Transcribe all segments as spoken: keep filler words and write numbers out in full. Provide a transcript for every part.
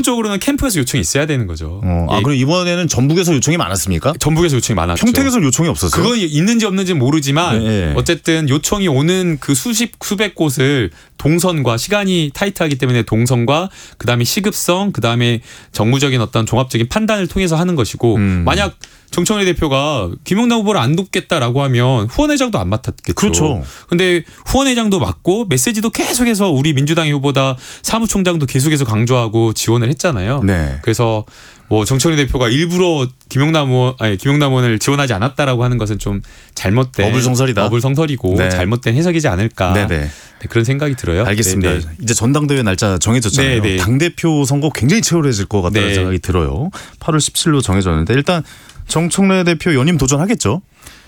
기본적으로는 캠프에서 요청이 있어야 되는 거죠. 어, 아, 예. 그럼 이번에는 전북에서 요청이 많았습니까? 전북에서 요청이 많았죠. 평택에서 요청이 없었어요? 그건 있는지 없는지는 모르지만 네. 어쨌든 요청이 오는 그 수십 수백 곳을 동선과 시간이 타이트하기 때문에 동선과 그다음에 시급성 그다음에 정무적인 어떤 종합적인 판단을 통해서 하는 것이고 음. 만약 정청래 대표가 김용남 후보를 안 돕겠다라고 하면 후원회장도 안 맡았겠죠. 그렇죠. 근데 후원회장도 맡고 메시지도 계속해서 우리 민주당의 후보다 사무총장도 계속해서 강조하고 지원을 했잖아요. 네. 그래서 뭐 정청래 대표가 일부러 김용남 의원, 아니 김용남 의원을 지원하지 않았다라고 하는 것은 좀 잘못된 어불성설이다. 어불성설이고 네. 잘못된 해석이지 않을까. 네네. 네, 그런 생각이 들어요. 알겠습니다. 네, 네. 이제 전당대회 날짜 정해졌잖아요. 네, 네. 당대표 선거 굉장히 치열해질 것 같다는 네. 생각이 들어요. 팔월 십칠일로 정해졌는데 일단 정청래 대표 연임 도전하겠죠?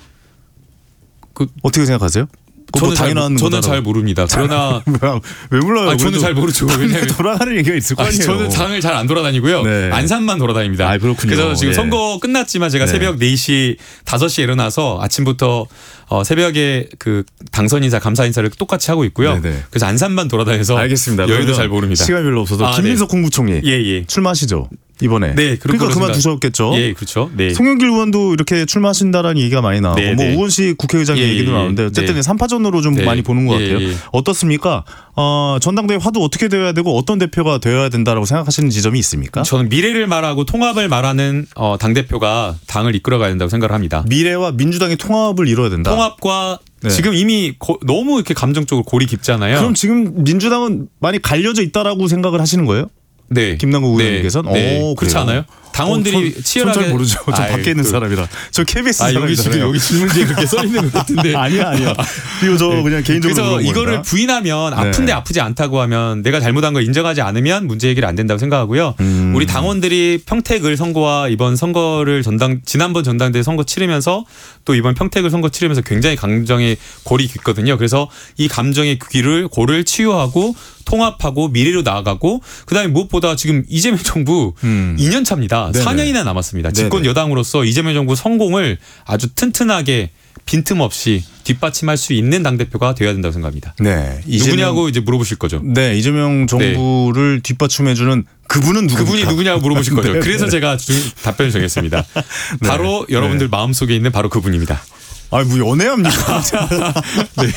그 어떻게 생각하세요? 저는, 잘, 당연한 저는 잘 모릅니다. 그러나 왜 몰라요? 아니, 저는 잘 모르죠. 왜냐면 돌아가는 얘기가 있을 거 아니, 아니에요. 저는 당을 잘 안 돌아다니고요. 네. 안산만 돌아다닙니다. 아, 그렇군요. 그래서 지금 예. 선거 끝났지만 제가 네. 새벽 네 시, 다섯 시에 일어나서 아침부터 어, 새벽에 그 당선 인사, 감사 인사를 똑같이 하고 있고요. 네네. 그래서 안산만 돌아다녀서 알겠습니다. 여의도 잘 모릅니다. 시간이 별로 없어서 아, 김민석 네. 국무총리 예, 예. 출마하시죠 이번에. 네, 그러니까 그만두셨겠죠. 예, 그렇죠. 네. 송영길 의원도 이렇게 출마하신다라는 얘기가 많이 나오고 네, 뭐 네. 우원식 국회의장의 예, 얘기도 예, 나오는데 어쨌든 네. 삼 파전으로 좀 네. 많이 보는 것 예, 같아요. 예. 어떻습니까? 어, 전당대회 화두 어떻게 되어야 되고 어떤 대표가 되어야 된다라고 생각하시는 지점이 있습니까? 저는 미래를 말하고 통합을 말하는 어, 당대표가 당을 이끌어가야 된다고 생각을 합니다. 미래와 민주당의 통합을 이뤄야 된다. 통합과 네. 지금 이미 고, 너무 이렇게 감정적으로 골이 깊잖아요. 그럼 지금 민주당은 많이 갈려져 있다라고 생각을 하시는 거예요? 네. 김남국 네. 의원님께서는? 네. 오, 그렇지 그래요? 않아요? 당원들이 어, 전, 치열하게 전 잘 모르죠. 저 아이, 밖에 있는 그, 사람이라. 저 케이비에스 아 여기 지금 사람이잖아요. 여기 질문지에 그렇게 써 있는 것 같은데. 아니야 아니야. 이거 저 그냥 개인적으로 그래서 물어본 이거를 겁니다. 부인하면 네. 아픈데 아프지 않다고 하면 내가 잘못한 걸 인정하지 않으면 문제 해결이 안 된다고 생각하고요. 음. 우리 당원들이 평택을 선거와 이번 선거를 전당 지난번 전당대회 선거 치르면서 또 이번 평택을 선거 치르면서 굉장히 감정의 골이 깊거든요. 그래서 이 감정의 귀를 골을 치유하고 통합하고 미래로 나아가고 그다음에 무엇보다 지금 이재명 정부 음. 이 년 차입니다. 네네. 사 년이나 남았습니다. 집권 네네. 여당으로서 이재명 정부 성공을 아주 튼튼하게 빈틈없이 뒷받침할 수 있는 당대표가 되어야 된다고 생각합니다. 네. 누구냐고 이제 물어보실 거죠. 네, 이재명 정부를 뒷받침해주는 그분은 누굽니까? 그분이 누구냐고 물어보실 거죠. 네, 그래서 네. 제가 주- 답변을 정했습니다. 바로 네. 여러분들 마음속에 있는 바로 그분입니다. 아, 뭐 연애합니까? 네.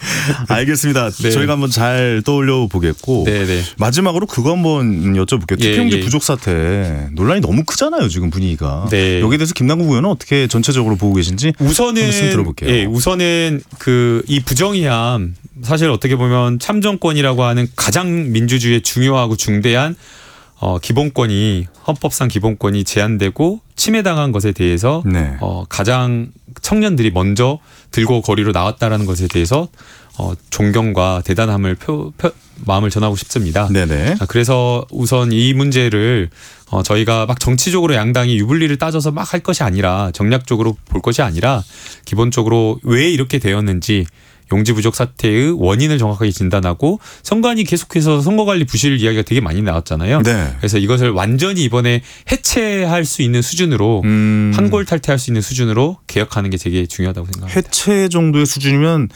알겠습니다. 네. 저희가 한번 잘 떠올려 보겠고 네, 네. 마지막으로 그거 한번 여쭤볼게요. 예, 투표용지 예. 부족 사태 논란이 너무 크잖아요, 지금 분위기가. 네. 여기에 대해서 김남국 의원은 어떻게 전체적으로 보고 계신지 우선은 한 말씀 들어볼게요. 예, 우선은 그 이 부정의함 사실 어떻게 보면 참정권이라고 하는 가장 민주주의에 중요하고 중대한 어, 기본권이 헌법상 기본권이 제한되고 침해당한 것에 대해서 네. 어, 가장 청년들이 먼저 들고 거리로 나왔다라는 것에 대해서 어, 존경과 대단함을 표, 표, 마음을 전하고 싶습니다. 네네. 아, 그래서 우선 이 문제를 어, 저희가 막 정치적으로 양당이 유불리를 따져서 막 할 것이 아니라 정략적으로 볼 것이 아니라 기본적으로 왜 이렇게 되었는지 용지 부족 사태의 원인을 정확하게 진단하고 선관위 계속해서 선거관리 부실 이야기가 되게 많이 나왔잖아요. 네. 그래서 이것을 완전히 이번에 해체할 수 있는 수준으로 음. 한골 탈퇴할 수 있는 수준으로 개혁하는 게 되게 중요하다고 생각합니다. 해체 정도의 수준이면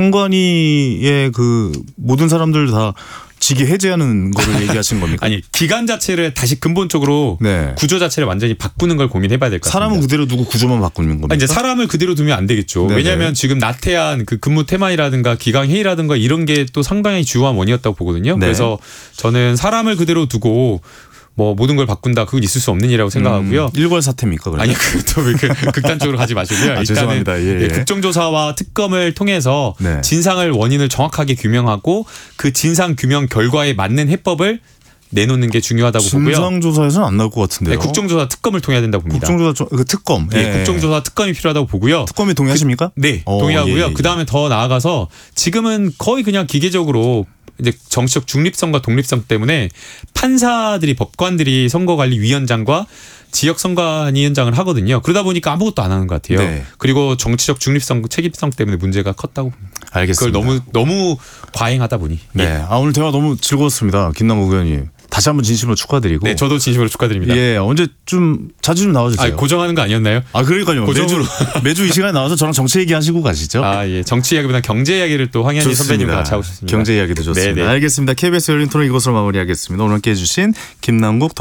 선관위의 그 모든 사람들 다 직위 해제하는 거를 얘기하시는 겁니까? 아니 기관 자체를 다시 근본적으로 네. 구조 자체를 완전히 바꾸는 걸 고민해봐야 될 것 같습니다. 사람은 그대로 두고 구조만 바꾸는 겁니까? 아니, 이제 사람을 그대로 두면 안 되겠죠. 네네. 왜냐하면 지금 나태한 그 근무 태만이라든가 기강 회의라든가 이런 게 또 상당히 주요한 원인이었다고 보거든요. 네. 그래서 저는 사람을 그대로 두고 뭐 모든 걸 바꾼다 그건 있을 수 없는 일이라고 생각하고요. 음, 일괄 사태입니까? 그러면? 아니 그것도 왜 그 극단적으로 가지 마시고요. 아, 일단은 죄송합니다. 예, 예. 예, 국정조사와 특검을 통해서 네. 진상을 원인을 정확하게 규명하고 그 진상 규명 결과에 맞는 해법을 내놓는 게 중요하다고 보고요. 진상조사에서는 안 나올 것 같은데요. 네, 국정조사 특검을 통해야 된다고 봅니다. 국정조사 조- 그 특검. 네, 예. 국정조사 특검이 필요하다고 보고요. 특검에 동의하십니까? 네, 어, 동의하고요. 예, 예. 그 다음에 더 나아가서 지금은 거의 그냥 기계적으로 이제 정치적 중립성과 독립성 때문에 판사들이 법관들이 선거관리위원장과 지역 선관위원장을 하거든요. 그러다 보니까 아무것도 안 하는 것 같아요. 네. 그리고 정치적 중립성, 책임성 때문에 문제가 컸다고 봅니다. 알겠습니다. 그걸 너무 너무 과잉하다 보니. 네. 예. 아, 오늘 대화 너무 즐거웠습니다. 김남국 의원님. 다시 한번 진심으로 축하드리고. 네, 저도 진심으로 축하드립니다. 예, 언제 좀 자주 좀 나와주세요. 아, 고정하는 거 아니었나요? 아, 그러니까요. 고정으로. 매주 매주 이 시간에 나와서 저랑 정치 얘기하시고 가시죠. 아, 예. 정치 이야기보다 경제 이야기를 또 황현희 좋습니다. 선배님과 같이 하고 싶습니다. 경제 이야기도 좋습니다. 네, 네. 알겠습니다. 케이비에스 열린 토론 이것으로 마무리하겠습니다. 오늘 함께해 주신 김남국